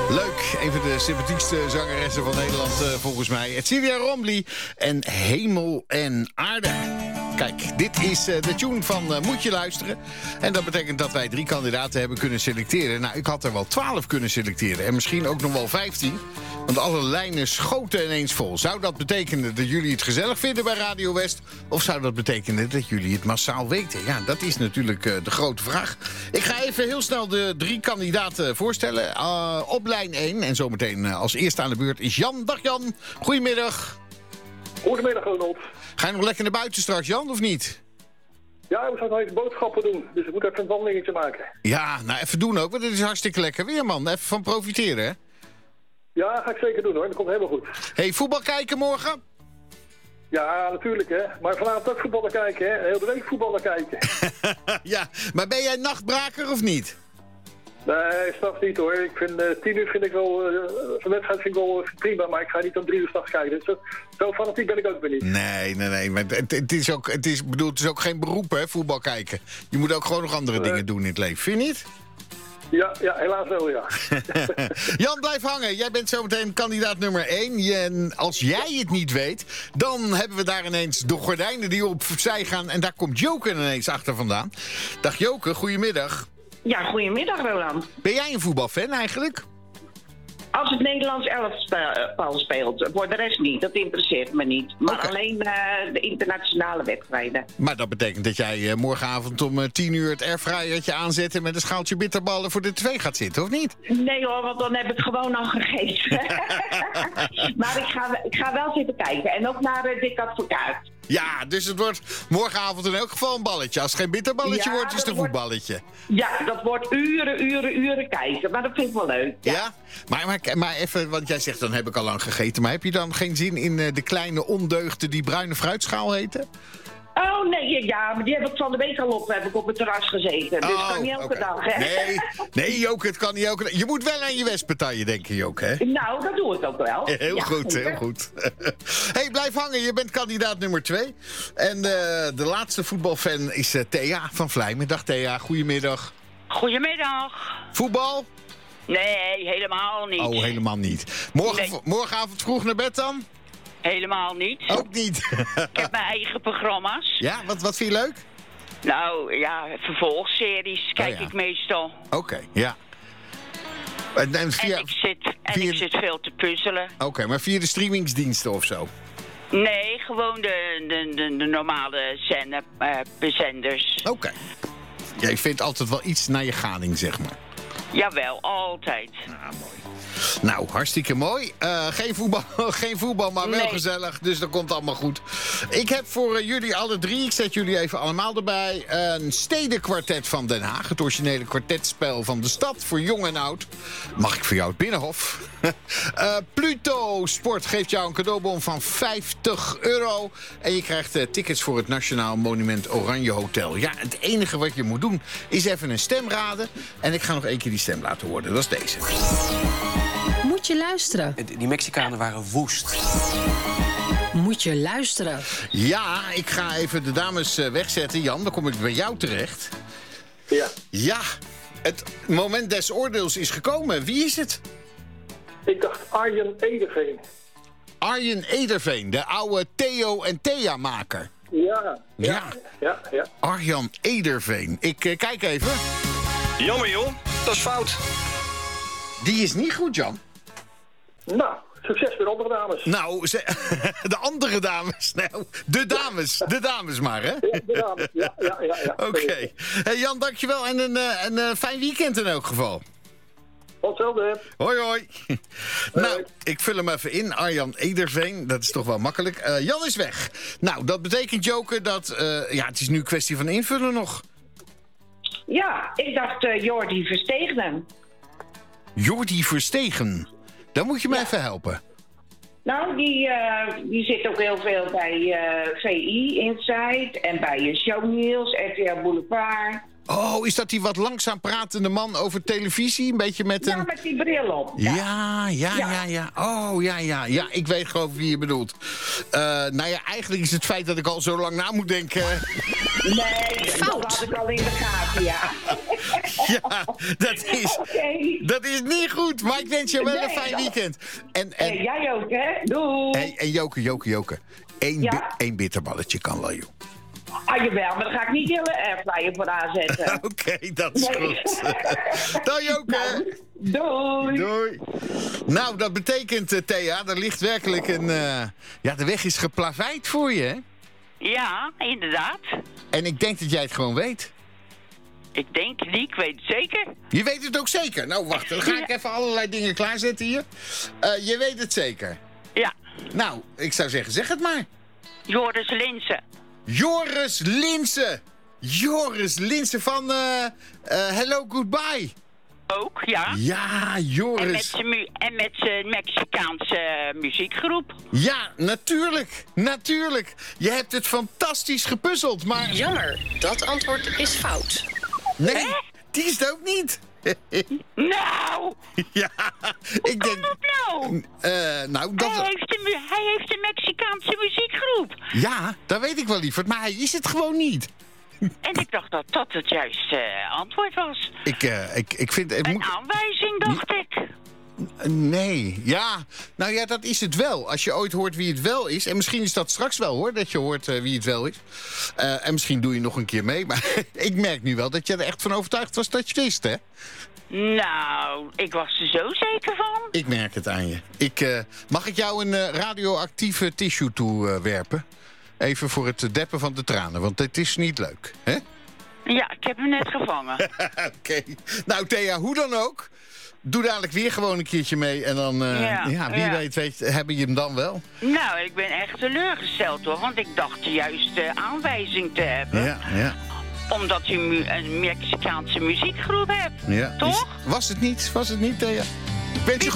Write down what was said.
Leuk, een van de sympathiekste zangeressen van Nederland volgens mij. Cecilia Rombly en Hemel en Aarde. Kijk, dit is de tune van Moet je luisteren. En dat betekent dat wij 3 kandidaten hebben kunnen selecteren. Nou, ik had er wel 12 kunnen selecteren. En misschien ook nog wel 15. Want alle lijnen schoten ineens vol. Zou dat betekenen dat jullie het gezellig vinden bij Radio West? Of zou dat betekenen dat jullie het massaal weten? Ja, dat is natuurlijk de grote vraag. Ik ga even heel snel de 3 kandidaten voorstellen. Op lijn 1, en zometeen als eerste aan de beurt, is Jan. Dag Jan, goedemiddag. Goedemiddag, Ronald. Ga je nog lekker naar buiten straks, Jan, of niet? Ja, we gaan nog even boodschappen doen. Dus ik moet even een wandelingetje maken. Ja, nou even doen ook, want het is hartstikke lekker weer, man. Even van profiteren, hè? Ja, ga ik zeker doen, hoor. Dat komt helemaal goed. Hey, voetbal kijken morgen? Ja, natuurlijk, hè. Maar vanavond ook voetballen kijken, hè. Heel de week voetballen kijken. Ja, maar ben jij nachtbraker of niet? Nee, s'nachts niet, hoor. Ik vind 10 uur vind ik wel... Zo'n wedstrijd vind ik wel prima, maar ik ga niet om 3 uur 's nachts kijken. Dus zo fanatiek ben ik ook weer niet. Nee. Maar het is ook geen beroep, hè, voetbal kijken. Je moet ook gewoon nog andere dingen doen in het leven. Vind je niet? Ja, helaas wel, ja. Jan, blijf hangen. Jij bent zometeen kandidaat nummer 1. En als jij het niet weet, dan hebben we daar ineens de gordijnen die opzij gaan. En daar komt Joke ineens achter vandaan. Dag Joke, goedemiddag. Ja, goedemiddag Roland. Ben jij een voetbalfan eigenlijk? Als het Nederlands elftal speelt, voor de rest niet. Dat interesseert me niet. Maar alleen de internationale wedstrijden. Maar dat betekent dat jij morgenavond om 10 uur het airfryertje aanzet en met een schaaltje bitterballen voor de tv gaat zitten, of niet? Nee hoor, want dan heb ik gewoon al gegeten. Maar ik ga wel zitten kijken. En ook naar Dick Advocaat. Ja, dus het wordt morgenavond in elk geval een balletje. Als het geen bitterballetje wordt, is het een voetballetje. Ja, dat wordt uren kijken. Maar dat vind ik wel leuk. Ja? Maar even, want jij zegt dan heb ik al lang gegeten. Maar heb je dan geen zin in de kleine ondeugden die bruine fruitschaal heten? Oh, nee, ja, maar die heb ik van de week al op. Heb ik op het terras gezeten. Dus kan niet elke dag, hè? Nee, Joke, het kan niet elke dag. Je moet wel aan je wespentarje denken, Joke, hè? Nou, dat doe ik ook wel. Heel goed. Hey, blijf hangen. Je bent kandidaat nummer 2. En de laatste voetbalfan is Thea van Vlijmen. Dag Thea, goedemiddag. Goedemiddag. Voetbal? Nee, helemaal niet. Oh, helemaal niet. Morgenavond vroeg naar bed dan? Helemaal niet. Ook niet. Ik heb mijn eigen programma's. Ja, wat vind je leuk? Nou, ja, vervolgseries kijk ik meestal. Oké, ja. En ik zit veel te puzzelen. Oké, maar via de streamingsdiensten of zo? Nee, gewoon de normale bezenders. Oké. Ja, je vindt altijd wel iets naar je gading, zeg maar. Jawel, altijd. Nou, mooi. Nou, hartstikke mooi. Geen voetbal, maar wel gezellig. Dus dat komt allemaal goed. Ik heb voor jullie alle 3, ik zet jullie even allemaal erbij, een stedenkwartet van Den Haag. Het originele kwartetspel van de stad voor jong en oud. Mag ik voor jou het Binnenhof? Pluto Sport geeft jou een cadeaubon van €50. En je krijgt tickets voor het Nationaal Monument Oranje Hotel. Ja, het enige wat je moet doen is even een stem raden. En ik ga nog 1 keer die stem laten horen. Dat is deze. Moet je luisteren. Die Mexicanen waren woest. Moet je luisteren. Ja, ik ga even de dames wegzetten. Jan, dan kom ik bij jou terecht. Ja. Ja, het moment des oordeels is gekomen. Wie is het? Ik dacht Arjen Ederveen. Arjen Ederveen, de oude Theo en Thea-maker. Ja. Arjan Ederveen. Ik kijk even. Jammer joh, dat is fout. Die is niet goed, Jan. Nou, succes met de andere dames. Nou, de andere dames. Nou, de dames maar, hè? Ja, de dames. Ja. Oké. Hey Jan, dankjewel en een fijn weekend in elk geval. Hetzelfde. Hoi. Nou, ik vul hem even in. Arjan Ederveen, dat is toch wel makkelijk. Jan is weg. Nou, dat betekent, Joke, dat... het is nu een kwestie van invullen nog. Ja, ik dacht Jordi Verstegen. Jordi Verstegen. Dan moet je me even helpen. Nou, die zit ook heel veel bij VI Inside en bij Shownieuws, RTL Boulevard. Oh, is dat die wat langzaam pratende man over televisie? Een beetje met een... Ja, met die bril op. Ja. Oh, ja. Ja, ik weet gewoon wie je bedoelt. Nou ja, eigenlijk is het feit dat ik al zo lang na moet denken... Nee, dat had ik al in de gaten, ja. Ja, dat is niet goed. Maar ik wens je wel een fijn weekend. En jij ook, hè? Doei. En Joke. Eén bitterballetje kan wel, joh. Ah, jawel, maar dan ga ik niet heel airfryer voor aanzetten. Oké, dat is goed. Dag Joke. Doei. Nou, dat betekent, Thea, er ligt werkelijk een... de weg is geplaveid voor je, hè? Ja, inderdaad. En ik denk dat jij het gewoon weet. Ik denk het niet, ik weet het zeker. Je weet het ook zeker? Nou, wacht, dan ga ik even allerlei dingen klaarzetten hier. Je weet het zeker? Ja. Nou, ik zou zeggen, zeg het maar. Joris Linssen. Joris Linssen van Hello Goodbye. Ook, ja. Ja, Joris. En met zijn Mexicaanse muziekgroep. Ja, natuurlijk. Je hebt het fantastisch gepuzzeld, maar... Jammer, dat antwoord is fout. Nee, die is het ook niet. Nou! Ja, ik denk... Kom op nou! Hij heeft een Mexicaanse muziekgroep. Ja, dat weet ik wel, lieverd, maar hij is het gewoon niet. En ik dacht dat dat het juiste antwoord was. Ik vind... Een aanwijzing, dacht ik. Nee, ja. Nou ja, dat is het wel. Als je ooit hoort wie het wel is... en misschien is dat straks wel, hoor, dat je hoort wie het wel is. En misschien doe je nog een keer mee. Maar ik merk nu wel dat je er echt van overtuigd was dat je het wist, hè? Nou, ik was er zo zeker van. Ik merk het aan je. Mag ik jou een radioactieve tissue toewerpen? Even voor het deppen van de tranen, want het is niet leuk, hè? Ja, ik heb hem net gevangen. Oké. Nou, Thea, hoe dan ook... Doe dadelijk weer gewoon een keertje mee en dan, wie weet, hebben je hem dan wel? Nou, ik ben echt teleurgesteld, hoor, want ik dacht de juiste aanwijzing te hebben. Ja. Omdat u een Mexicaanse muziekgroep hebt, toch? Was het niet, Thea? Ik wens je